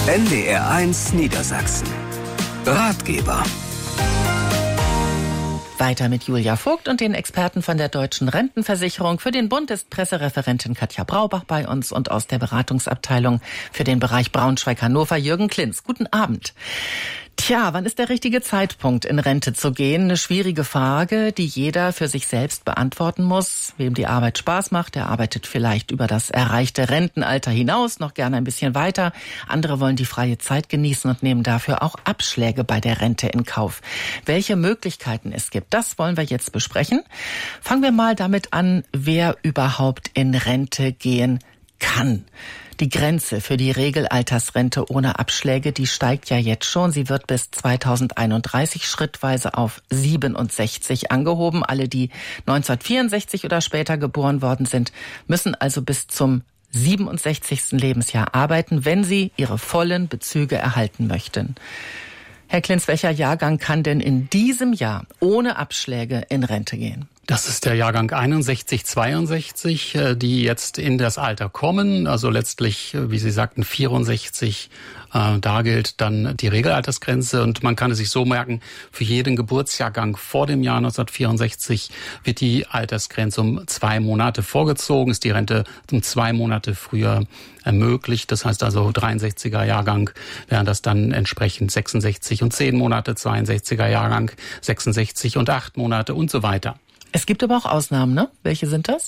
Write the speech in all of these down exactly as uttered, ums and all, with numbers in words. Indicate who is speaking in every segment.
Speaker 1: N D R eins Niedersachsen. Ratgeber.
Speaker 2: Weiter mit Julia Vogt und den Experten von der Deutschen Rentenversicherung. Für den Bund ist Pressereferentin Katja Braubach bei uns und aus der Beratungsabteilung für den Bereich Braunschweig-Hannover Jürgen Klinz. Guten Abend. Tja, wann ist der richtige Zeitpunkt, in Rente zu gehen? Eine schwierige Frage, die jeder für sich selbst beantworten muss. Wem die Arbeit Spaß macht, der arbeitet vielleicht über das erreichte Rentenalter hinaus, noch gerne ein bisschen weiter. Andere wollen die freie Zeit genießen und nehmen dafür auch Abschläge bei der Rente in Kauf. Welche Möglichkeiten es gibt, das wollen wir jetzt besprechen. Fangen wir mal damit an, wer überhaupt in Rente gehen kann. Die Grenze für die Regelaltersrente ohne Abschläge, die steigt ja jetzt schon. Sie wird bis zweitausendeinunddreißig schrittweise auf siebenundsechzig angehoben. Alle, die neunzehnhundertvierundsechzig oder später geboren worden sind, müssen also bis zum siebenundsechzigsten Lebensjahr arbeiten, wenn sie ihre vollen Bezüge erhalten möchten. Herr Klinz, welcher Jahrgang kann denn in diesem Jahr ohne Abschläge in Rente gehen?
Speaker 3: Das ist der Jahrgang einundsechzig, zweiundsechzig, die jetzt in das Alter kommen. Also letztlich, wie Sie sagten, vierundsechzig. Da gilt dann die Regelaltersgrenze. Und man kann es sich so merken, für jeden Geburtsjahrgang vor dem Jahr neunzehnhundertvierundsechzig wird die Altersgrenze um zwei Monate vorgezogen, ist die Rente um zwei Monate früher ermöglicht. Das heißt also dreiundsechziger Jahrgang wären das dann entsprechend sechsundsechzig und zehn Monate, zweiundsechziger Jahrgang sechsundsechzig und acht Monate und so weiter.
Speaker 2: Es gibt aber auch Ausnahmen, ne? Welche sind das?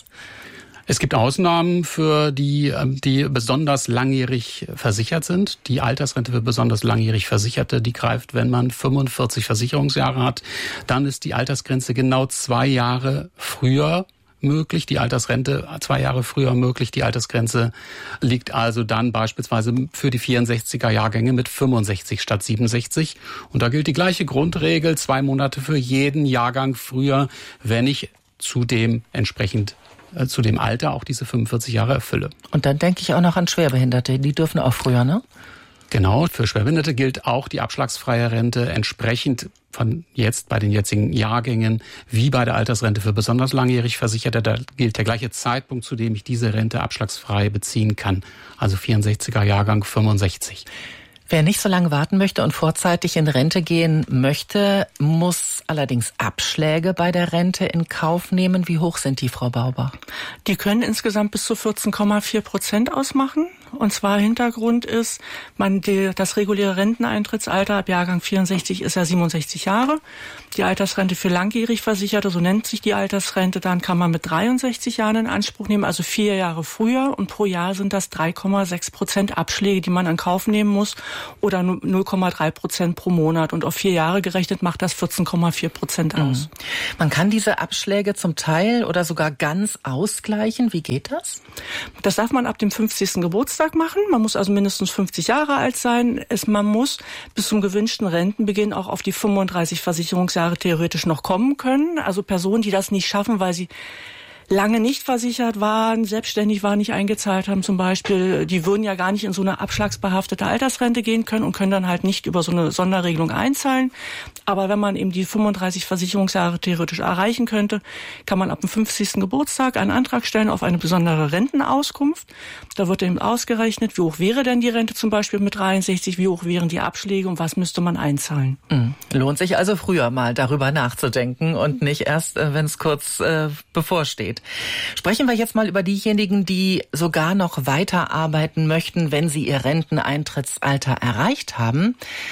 Speaker 3: Es gibt Ausnahmen für die, die besonders langjährig versichert sind. Die Altersrente für besonders langjährig Versicherte, die greift, wenn man fünfundvierzig Versicherungsjahre hat. Dann ist die Altersgrenze genau zwei Jahre früher möglich, die Altersrente zwei Jahre früher möglich. Die Altersgrenze liegt also dann beispielsweise für die vierundsechziger Jahrgänge mit fünfundsechzig statt siebenundsechzig. Und da gilt die gleiche Grundregel, zwei Monate für jeden Jahrgang früher, wenn ich zudem entsprechend äh, zu dem Alter auch diese fünfundvierzig Jahre erfülle.
Speaker 2: Und dann denke ich auch noch an Schwerbehinderte, die dürfen auch früher, ne?
Speaker 3: Genau, für Schwerbehinderte gilt auch die abschlagsfreie Rente entsprechend von jetzt bei den jetzigen Jahrgängen wie bei der Altersrente für besonders langjährig Versicherte. Da gilt der gleiche Zeitpunkt, zu dem ich diese Rente abschlagsfrei beziehen kann. Also vierundsechziger Jahrgang fünfundsechzig.
Speaker 2: Wer nicht so lange warten möchte und vorzeitig in Rente gehen möchte, muss allerdings Abschläge bei der Rente in Kauf nehmen. Wie hoch sind die, Frau Braubach?
Speaker 4: Die können insgesamt bis zu vierzehn Komma vier Prozent ausmachen. Und zwar Hintergrund ist, man die, das reguläre Renteneintrittsalter ab Jahrgang vierundsechzig ist ja siebenundsechzig Jahre. Die Altersrente für langjährig Versicherte, so nennt sich die Altersrente, dann kann man mit dreiundsechzig Jahren in Anspruch nehmen, also vier Jahre früher. Und pro Jahr sind das drei Komma sechs Prozent Abschläge, die man in Kauf nehmen muss, oder null Komma drei Prozent pro Monat. Und auf vier Jahre gerechnet macht das vierzehn Komma vier Prozent aus.
Speaker 2: Mhm. Man kann diese Abschläge zum Teil oder sogar ganz ausgleichen. Wie geht das?
Speaker 4: Das darf man ab dem fünfzigsten Geburtstag machen. Man muss also mindestens fünfzig Jahre alt sein. Es, man muss bis zum gewünschten Rentenbeginn auch auf die fünfunddreißig Versicherungsjahre theoretisch noch kommen können. Also Personen, die das nicht schaffen, weil sie lange nicht versichert waren, selbstständig waren, nicht eingezahlt haben zum Beispiel, die würden ja gar nicht in so eine abschlagsbehaftete Altersrente gehen können und können dann halt nicht über so eine Sonderregelung einzahlen. Aber wenn man eben die fünfunddreißig Versicherungsjahre theoretisch erreichen könnte, kann man ab dem fünfzigsten Geburtstag einen Antrag stellen auf eine besondere Rentenauskunft. Da wird eben ausgerechnet, wie hoch wäre denn die Rente zum Beispiel mit dreiundsechzig, wie hoch wären die Abschläge und was müsste man einzahlen.
Speaker 2: Mhm. Lohnt sich also früher mal darüber nachzudenken und nicht erst, wenn es kurz äh, bevorsteht. Sprechen wir jetzt mal über diejenigen, die sogar noch weiterarbeiten möchten, wenn sie ihr Renteneintrittsalter erreicht haben.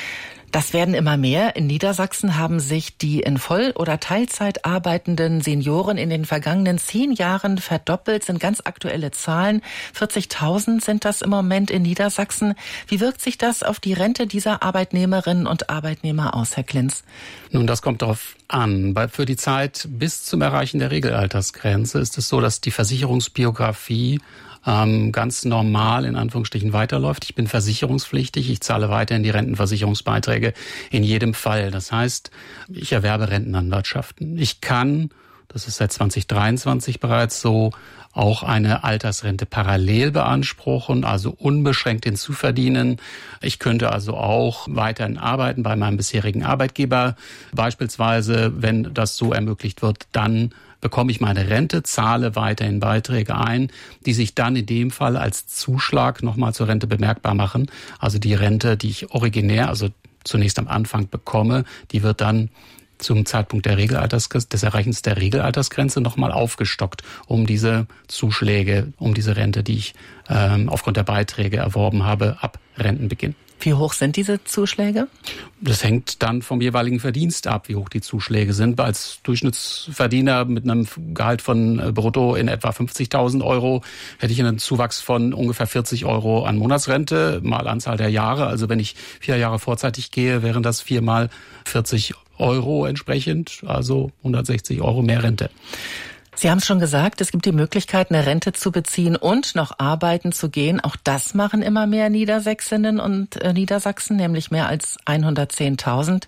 Speaker 2: Das werden immer mehr. In Niedersachsen haben sich die in Voll- oder Teilzeit arbeitenden Senioren in den vergangenen zehn Jahren verdoppelt, sind ganz aktuelle Zahlen. vierzigtausend sind das im Moment in Niedersachsen. Wie wirkt sich das auf die Rente dieser Arbeitnehmerinnen und Arbeitnehmer aus, Herr Klinz?
Speaker 3: Nun, das kommt darauf an. Für die Zeit bis zum Erreichen der Regelaltersgrenze ist es so, dass die Versicherungsbiografie ähm, ganz normal in Anführungsstrichen weiterläuft. Ich bin versicherungspflichtig, ich zahle weiterhin die Rentenversicherungsbeiträge in jedem Fall. Das heißt, ich erwerbe Rentenanwartschaften. Ich kann, das ist seit zweitausenddreiundzwanzig bereits so, auch eine Altersrente parallel beanspruchen, also unbeschränkt hinzuverdienen. Ich könnte also auch weiterhin arbeiten bei meinem bisherigen Arbeitgeber. Beispielsweise, wenn das so ermöglicht wird, dann bekomme ich meine Rente, zahle weiterhin Beiträge ein, die sich dann in dem Fall als Zuschlag nochmal zur Rente bemerkbar machen. Also die Rente, die ich originär, also zunächst am Anfang bekomme, die wird dann zum Zeitpunkt der Regelaltersgrenze, des Erreichens der Regelaltersgrenze nochmal aufgestockt, um diese Zuschläge, um diese Rente, die ich ähm, aufgrund der Beiträge erworben habe, ab Rentenbeginn.
Speaker 2: Wie hoch sind diese Zuschläge?
Speaker 3: Das hängt dann vom jeweiligen Verdienst ab, wie hoch die Zuschläge sind. Als Durchschnittsverdiener mit einem Gehalt von brutto in etwa fünfzigtausend Euro hätte ich einen Zuwachs von ungefähr vierzig Euro an Monatsrente, mal Anzahl der Jahre. Also wenn ich vier Jahre vorzeitig gehe, wären das viermal vierzig Euro entsprechend, also hundertsechzig Euro mehr Rente.
Speaker 2: Sie haben es schon gesagt, es gibt die Möglichkeit, eine Rente zu beziehen und noch arbeiten zu gehen. Auch das machen immer mehr Niedersächsinnen und äh, Niedersachsen, nämlich mehr als hundertzehntausend.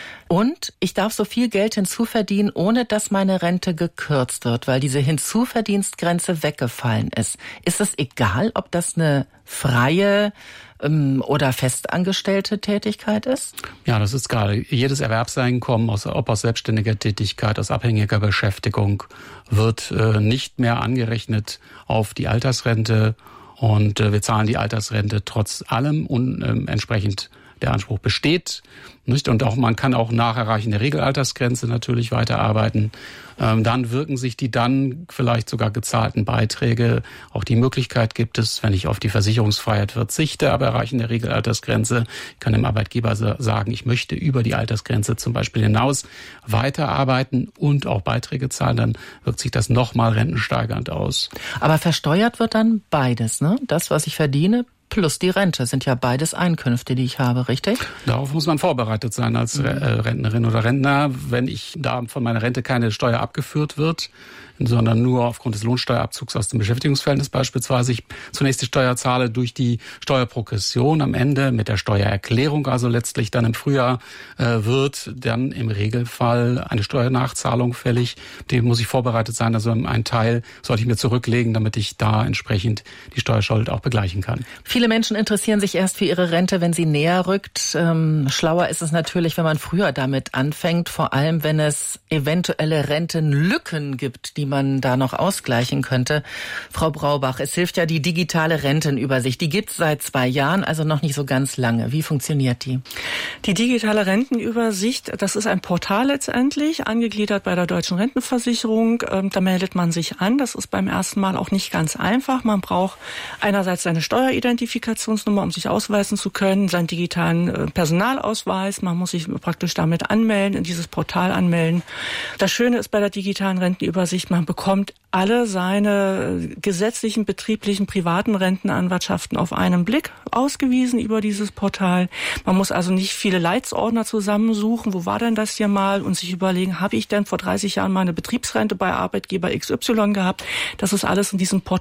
Speaker 2: Und ich darf so viel Geld hinzuverdienen, ohne dass meine Rente gekürzt wird, weil diese Hinzuverdienstgrenze weggefallen ist. Ist es egal, ob das eine freie ähm, oder festangestellte Tätigkeit ist?
Speaker 3: Ja, das ist egal. Jedes Erwerbseinkommen, aus, ob aus selbstständiger Tätigkeit, aus abhängiger Beschäftigung, wird äh, nicht mehr angerechnet auf die Altersrente. Und äh, wir zahlen die Altersrente trotz allem und äh, entsprechend der Anspruch besteht, nicht? Und auch man kann auch nach Erreichen der Regelaltersgrenze natürlich weiterarbeiten. Ähm, dann wirken sich die dann vielleicht sogar gezahlten Beiträge. Auch die Möglichkeit gibt es, wenn ich auf die Versicherungsfreiheit verzichte, aber Erreichen der Regelaltersgrenze, ich kann dem Arbeitgeber sagen, ich möchte über die Altersgrenze zum Beispiel hinaus weiterarbeiten und auch Beiträge zahlen, dann wirkt sich das nochmal rentensteigernd aus.
Speaker 2: Aber versteuert wird dann beides, ne? Das, was ich verdiene, plus die Rente sind ja beides Einkünfte, die ich habe, richtig?
Speaker 3: Darauf muss man vorbereitet sein als Rentnerin oder Rentner. Wenn ich da von meiner Rente keine Steuer abgeführt wird, sondern nur aufgrund des Lohnsteuerabzugs aus dem Beschäftigungsverhältnis beispielsweise ich zunächst die Steuer zahle durch die Steuerprogression am Ende mit der Steuererklärung, also letztlich dann im Frühjahr äh, wird dann im Regelfall eine Steuernachzahlung fällig. Dem muss ich vorbereitet sein, also einen Teil sollte ich mir zurücklegen, damit ich da entsprechend die Steuerschuld auch begleichen kann.
Speaker 2: Viele Menschen interessieren sich erst für ihre Rente, wenn sie näher rückt. Ähm, schlauer ist es natürlich, wenn man früher damit anfängt, vor allem wenn es eventuelle Rentenlücken gibt, die man da noch ausgleichen könnte. Frau Braubach, es hilft ja die digitale Rentenübersicht. Die gibt es seit zwei Jahren, also noch nicht so ganz lange. Wie funktioniert die?
Speaker 4: Die digitale Rentenübersicht, das ist ein Portal letztendlich, angegliedert bei der Deutschen Rentenversicherung. Da meldet man sich an. Das ist beim ersten Mal auch nicht ganz einfach. Man braucht einerseits seine Steueridentifikationsnummer, um sich ausweisen zu können, seinen digitalen Personalausweis. Man muss sich praktisch damit anmelden, in dieses Portal anmelden. Das Schöne ist bei der digitalen Rentenübersicht, man bekommt alle seine gesetzlichen, betrieblichen, privaten Rentenanwartschaften auf einen Blick ausgewiesen über dieses Portal. Man muss also nicht viele Leitsordner zusammensuchen. Wo war denn das hier mal? Und sich überlegen, habe ich denn vor dreißig Jahren meine Betriebsrente bei Arbeitgeber X Y gehabt? Das ist alles in diesem Portal